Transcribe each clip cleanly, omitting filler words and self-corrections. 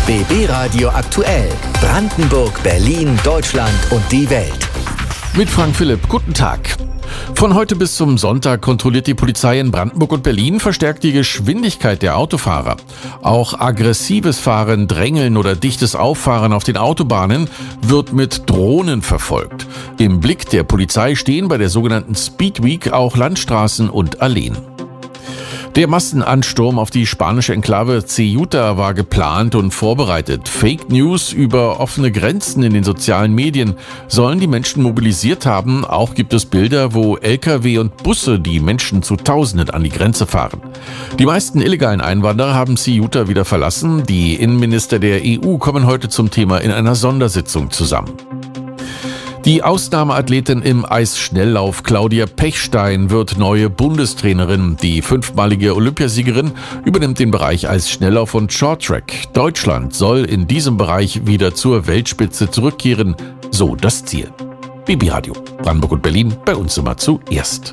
BB Radio aktuell. Brandenburg, Berlin, Deutschland und die Welt. Mit Frank Philipp, guten Tag. Von heute bis zum Sonntag kontrolliert die Polizei in Brandenburg und Berlin verstärkt die Geschwindigkeit der Autofahrer. Auch aggressives Fahren, Drängeln oder dichtes Auffahren auf den Autobahnen wird mit Drohnen verfolgt. Im Blick der Polizei stehen bei der sogenannten Speed Week auch Landstraßen und Alleen. Der Massenansturm auf die spanische Enklave Ceuta war geplant und vorbereitet. Fake News über offene Grenzen in den sozialen Medien sollen die Menschen mobilisiert haben. Auch gibt es Bilder, wo Lkw und Busse die Menschen zu Tausenden an die Grenze fahren. Die meisten illegalen Einwanderer haben Ceuta wieder verlassen. Die Innenminister der EU kommen heute zum Thema in einer Sondersitzung zusammen. Die Ausnahmeathletin im Eisschnelllauf Claudia Pechstein wird neue Bundestrainerin. Die 5-malige Olympiasiegerin übernimmt den Bereich Eisschnelllauf und Shorttrack. Deutschland soll in diesem Bereich wieder zur Weltspitze zurückkehren, so das Ziel. BB Radio, Brandenburg und Berlin, bei uns immer zuerst.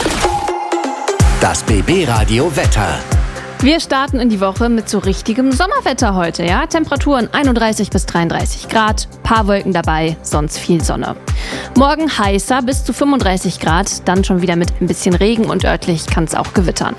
Das BB Radio Wetter. Wir starten in die Woche mit so richtigem Sommerwetter heute, ja? Temperaturen 31 bis 33 Grad, paar Wolken dabei, sonst viel Sonne. Morgen heißer bis zu 35 Grad, dann schon wieder mit ein bisschen Regen und örtlich kann es auch gewittern.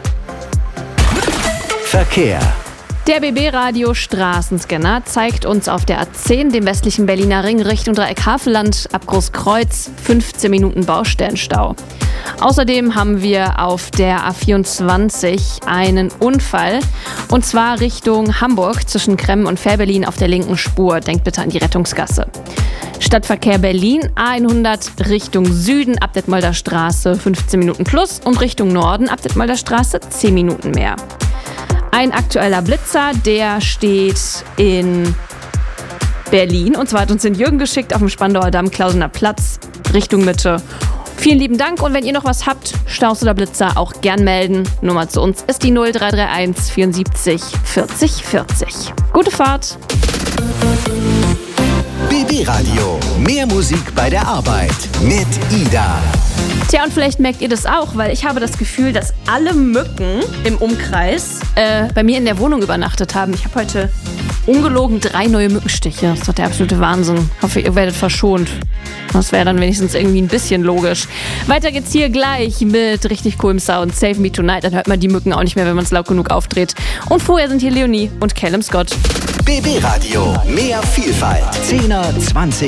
Verkehr. Der BB-Radio Straßenscanner zeigt uns auf der A10 den westlichen Berliner Ring Richtung Dreieck Havelland ab Großkreuz 15 Minuten Baustellenstau. Außerdem haben wir auf der A24 einen Unfall und zwar Richtung Hamburg zwischen Kremmen und Fährberlin auf der linken Spur. Denkt bitte an die Rettungsgasse. Stadtverkehr Berlin, A100 Richtung Süden ab Detmolder Straße 15 Minuten plus und Richtung Norden ab Detmolder Straße 10 Minuten mehr. Ein aktueller Blitzer, der steht in Berlin und zwar hat uns den Jürgen geschickt auf dem Spandauer Damm, Klausener Platz, Richtung Mitte. Vielen lieben Dank und wenn ihr noch was habt, Staus oder Blitzer, auch gern melden. Nummer zu uns ist die 0331 74 40 40. Gute Fahrt! BB Radio, mehr Musik bei der Arbeit mit Ida. Tja, und vielleicht merkt ihr das auch, weil ich habe das Gefühl, dass alle Mücken im Umkreis bei mir in der Wohnung übernachtet haben. Ich habe heute ungelogen 3 neue Mückenstiche. Das ist doch der absolute Wahnsinn. Ich hoffe, ihr werdet verschont. Das wäre dann wenigstens irgendwie ein bisschen logisch. Weiter geht's hier gleich mit richtig coolem Sound. Save Me Tonight. Dann hört man die Mücken auch nicht mehr, wenn man es laut genug aufdreht. Und vorher sind hier Leonie und Callum Scott. BB Radio, mehr Vielfalt. 10er, 20